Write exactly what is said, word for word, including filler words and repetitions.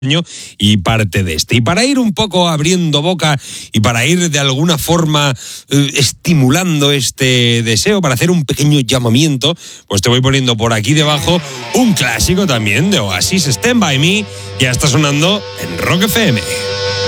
y parte de este. Y para ir un poco abriendo boca y para ir de alguna forma eh, estimulando este deseo, para hacer un pequeño llamamiento, pues te voy poniendo por aquí debajo un clásico también de Oasis, Stand By Me, ya está sonando en Rock F M.